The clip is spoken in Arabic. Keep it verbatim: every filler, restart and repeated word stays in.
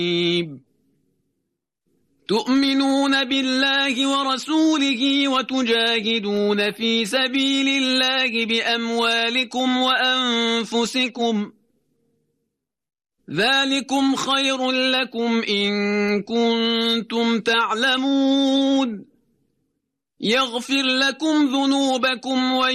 تؤمنون بالله ورسوله وتجاهدون في سبيل الله بأموالكم وأنفسكم ذلكم خير لكم إن كنتم تعلمون يغفر لكم ذنوبكم